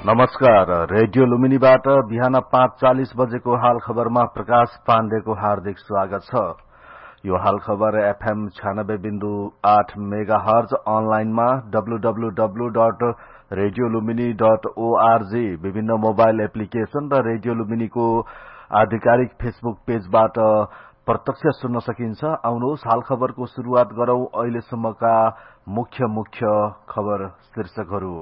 नमस्कार। रेडियो लुम्बिनीबाट बिहान 5:40 बजेको हाल खबरमा प्रकाश पाण्डेको हार्दिक स्वागत छ। यो हाल खबर एफएम 96.8 मेगाहर्ज अनलाइनमा www.radiolumbini.org विभिन्न मोबाइल एप्लिकेशन र रेडियो लुम्बिनीको आधिकारिक फेसबुक पेजबाट प्रत्यक्ष सुन्न सकिन्छ। आउनुहोस् हाल खबरको शुरूआत गरौं अहिलेसम्मका मुख्य खबर शीर्षकहरू।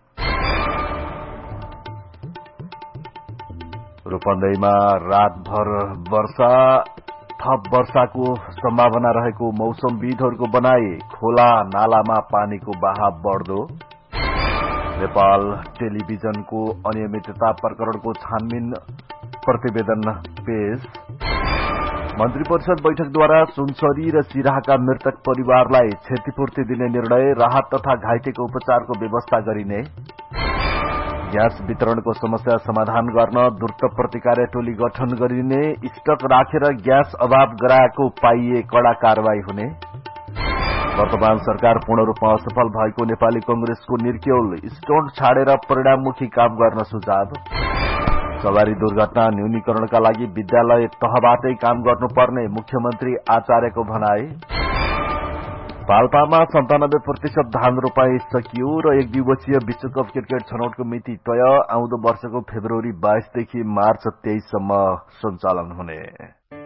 रूपन्देहीमा रातभर वर्षा, थप वर्षाको सम्भावना रहेको मौसमविदहरूको भनाई। खोला नालामा पानीको बहाव बढ्दो। नेपाल टेलिभिजनको अनियमितता प्रकरणको छानबिन प्रतिवेदन पेश। मन्त्री परिषद बैठकद्वारा सुनसरी र सिराहाका मृतक परिवारलाई क्षतिपूर्ति दिने निर्णय। राहत तथा घाइतेको उपचारको व्यवस्था गरिने। ग्यास वितरणको समस्या समाधान गर्न द्रुत प्रतिकार टोली गठन गरिने। स्टक राखेर ग्यास अभाव गराएको पाइए कड़ा कारवाही हुने। वर्तमान सरकार पूर्ण रूपमा असफल भएको नेपाली कंग्रेसको निर्क्यौल। स्टोन छाडेर परिणाममुखी काम गर्न सुझाव। सवारी दुर्घटना न्यूनीकरणका लागि विद्यालय तहबाटै काम गर्नुपर्ने मुख्यमन्त्री आचार्यको भनाई। पाल्पामा 97% धान रोपाई सकियो र 1 दिवसीय विश्वकप क्रिकेट छनौटको मिति तय। आउँदो वर्षको फेब्रुअरी 22 देखि मार्च 23 सम्म सञ्चालन हुने।